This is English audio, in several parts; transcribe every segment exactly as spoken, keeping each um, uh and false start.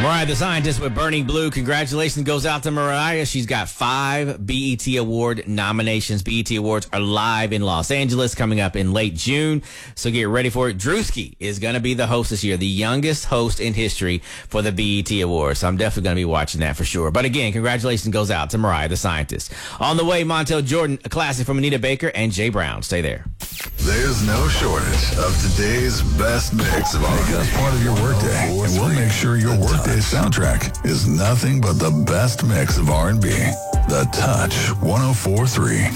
Mariah the Scientist with Burning Blue. Congratulations goes out to Mariah. She's got five B E T Award nominations. B E T Awards are live in Los Angeles coming up in late June, so get ready for it. Drewski is going to be the host this year, the youngest host in history for the B E T Awards. So I'm definitely going to be watching that for sure. But again, congratulations goes out to Mariah the Scientist. On the way, Montel Jordan, a classic from Anita Baker and Jay Brown. Stay there. There's no shortage of today's best mix of R and B. Make us part of your workday, and we'll make sure your workday soundtrack is nothing but the best mix of R and B. The Touch one oh four point three.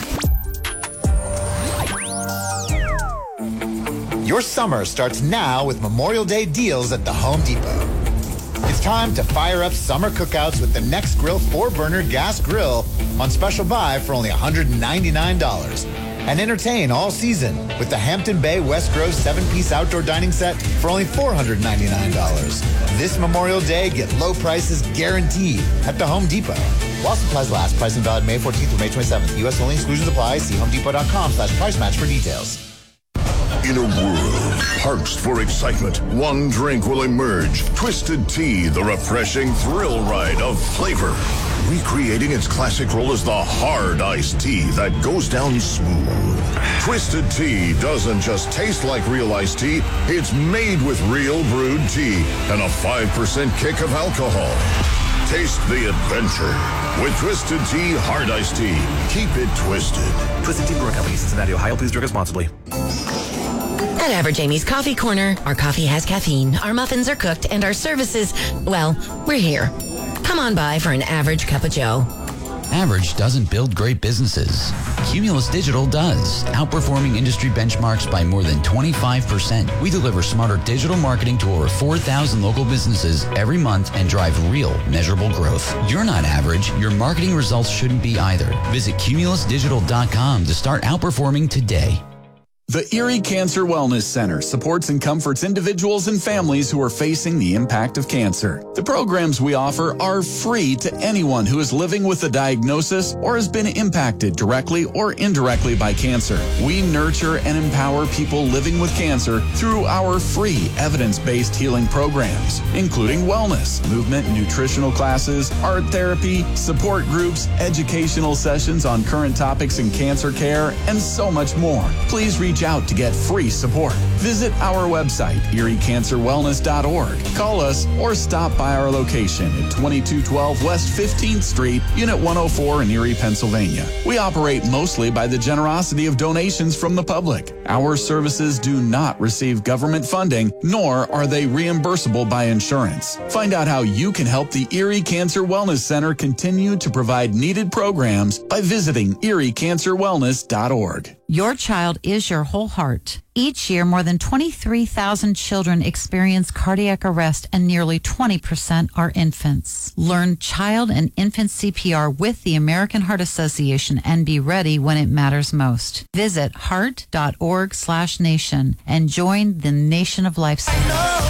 Your summer starts now with Memorial Day deals at the Home Depot. It's time to fire up summer cookouts with the Next Grill four burner gas grill on special buy for only one hundred ninety-nine dollars. And entertain all season with the Hampton Bay West Grove seven-piece outdoor dining set for only four hundred ninety-nine dollars. This Memorial Day, get low prices guaranteed at the Home Depot. While supplies last, price and valid May fourteenth through May twenty-seventh. U S only, exclusions apply. See homedepot.com slash price match for details. In a world parched for excitement, one drink will emerge. Twisted Tea, the refreshing thrill ride of flavor. Recreating its classic role as the hard iced tea that goes down smooth. Twisted Tea doesn't just taste like real iced tea, it's made with real brewed tea and a five percent kick of alcohol. Taste the adventure with Twisted Tea Hard Iced Tea. Keep it twisted. Twisted Tea Brewing Company, Cincinnati, Ohio. Please drink responsibly. At Average Amy's Coffee Corner, our coffee has caffeine, our muffins are cooked, and our services, well, we're here. Come on by for an average cup of joe. Average doesn't build great businesses. Cumulus Digital does, outperforming industry benchmarks by more than twenty-five percent. We deliver smarter digital marketing to over four thousand local businesses every month and drive real, measurable growth. You're not average. Your marketing results shouldn't be either. Visit cumulus digital dot com to start outperforming today. The Erie Cancer Wellness Center supports and comforts individuals and families who are facing the impact of cancer. The programs we offer are free to anyone who is living with a diagnosis or has been impacted directly or indirectly by cancer. We nurture and empower people living with cancer through our free evidence-based healing programs, including wellness, movement, and nutritional classes, art therapy, support groups, educational sessions on current topics in cancer care, and so much more. Please reach out to get free support. Visit our website, erie cancer wellness dot org. Call us or stop by our location at twenty-two twelve West fifteenth Street, Unit one oh four in Erie, Pennsylvania. We operate mostly by the generosity of donations from the public. Our services do not receive government funding, nor are they reimbursable by insurance. Find out how you can help the Erie Cancer Wellness Center continue to provide needed programs by visiting erie cancer wellness dot org. Your child is your whole heart. Each year, more than twenty-three thousand children experience cardiac arrest, and nearly twenty percent are infants. Learn child and infant C P R with the American Heart Association and be ready when it matters most. Visit heart dot org slash nation and join the Nation of Life Savers.